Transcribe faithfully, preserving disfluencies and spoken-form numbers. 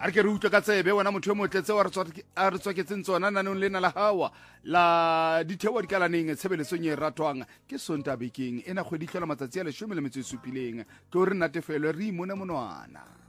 a re ke re utlwe ka tsebe wena motho yo motle tseo a re tswaketseng tsona nanong lena la hawa la dithewa dikalaneng tshebeletsong e ratwang ke Sontabekeng ena kgwedi tlhola matsatsi a leshome le metso e supileng ke o re natefelo re imone monwana.